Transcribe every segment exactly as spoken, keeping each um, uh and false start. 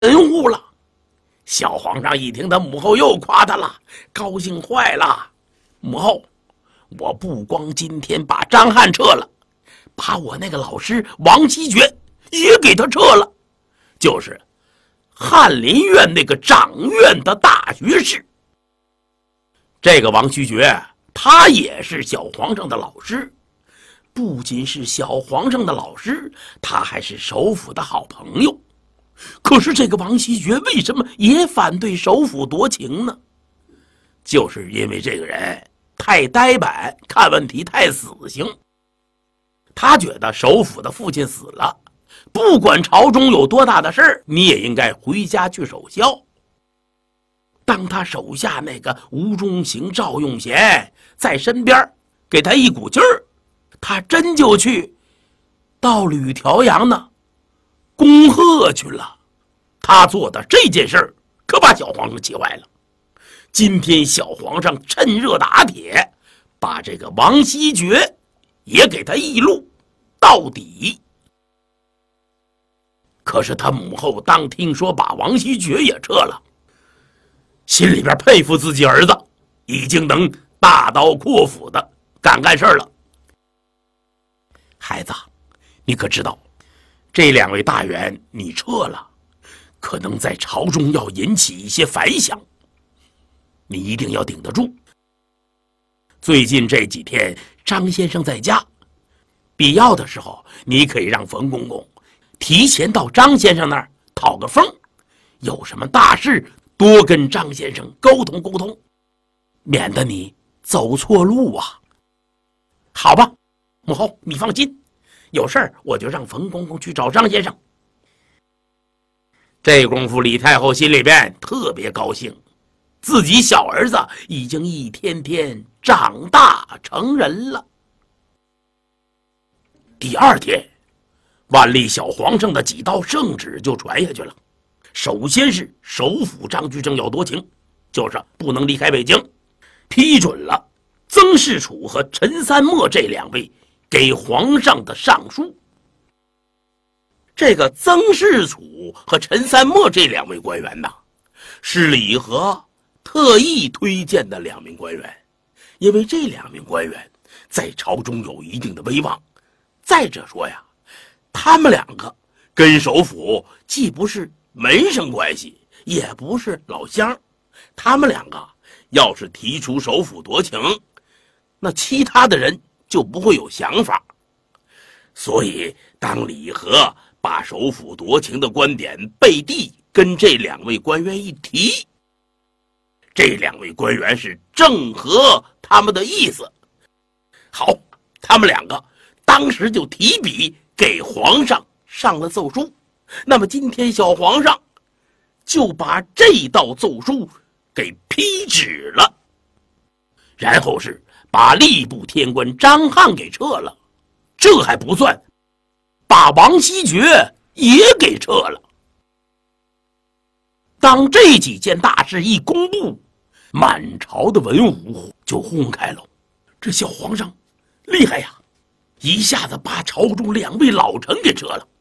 文物了。小皇上一听他母后又夸他了，高兴坏了。母后，我不光今天把张翰撤了，把我那个老师王希爵也给他撤了，就是翰林院那个掌院的大学士。这个王希爵他也是小皇上的老师，不仅是小皇上的老师，他还是首辅的好朋友。可是这个王希爵为什么也反对首辅夺情呢？就是因为这个人太呆板，看问题太死性。他觉得首辅的父亲死了，不管朝中有多大的事儿，你也应该回家去守孝。当他手下那个吴中行、赵用贤在身边给他一股劲儿，他真就去到吕调阳呢恭贺去了。他做的这件事儿可把小皇上气坏了。今天小皇上趁热打铁，把这个王希爵也给他一路到底。可是他母后当听说把王希爵也撤了，心里边佩服自己儿子已经能大刀阔斧的干干事了。孩子，你可知道这两位大员你撤了，可能在朝中要引起一些反响，你一定要顶得住。最近这几天张先生在家，必要的时候你可以让冯公公提前到张先生那儿讨个风，有什么大事多跟张先生沟通沟通，免得你走错路啊。好吧，母后你放心，有事儿我就让冯公公去找张先生。这功夫李太后心里边特别高兴，自己小儿子已经一天天长大成人了。第二天，万历小皇上的几道圣旨就传下去了。首先是首辅张居正要夺情，就是不能离开北京，批准了曾仕楚和陈三墨这两位给皇上的上书。这个曾仕楚和陈三墨这两位官员呢，是李和特意推荐的两名官员，因为这两名官员在朝中有一定的威望。再者说呀，他们两个跟首辅既不是门生关系，也不是老乡，他们两个要是提出首辅夺情，那其他的人就不会有想法。所以当李和把首辅夺情的观点背地跟这两位官员一提，这两位官员是正合他们的意思。好，他们两个当时就提笔给皇上上了奏书。那么今天小皇上就把这道奏书给批旨了，然后是把吏部天官张翰给撤了。这还不算，把王希爵也给撤了。当这几件大事一公布，满朝的文武就轰开了。这小皇上厉害呀，一下子把朝中两位老臣给撤了。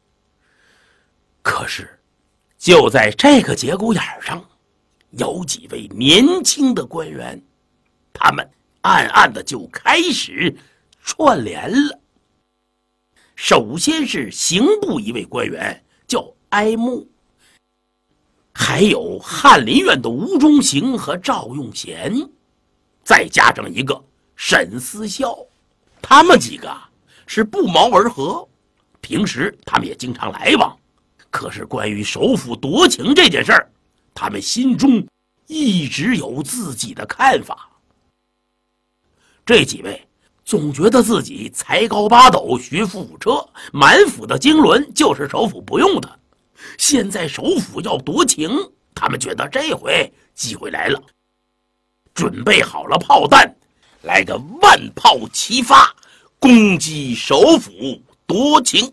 可是就在这个节骨眼上，有几位年轻的官员，他们暗暗的就开始串联了。首先是刑部一位官员叫哀慕，还有翰林院的吴中行和赵用贤，再加上一个沈思孝，他们几个是不谋而合，平时他们也经常来往。可是关于首辅夺情这件事儿，他们心中一直有自己的看法。这几位总觉得自己才高八斗，学富五车，满腹的经纶就是首辅不用的。现在首辅要夺情，他们觉得这回机会来了，准备好了炮弹，来个万炮齐发，攻击首辅夺情。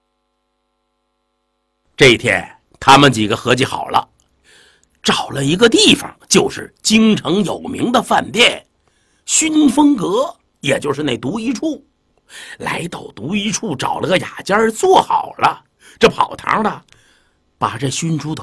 这天他们几个合计好了，找了一个地方，就是京城有名的饭店熏风阁，也就是那独一处。来到独一处找了个雅间坐好了，这跑堂的把这熏猪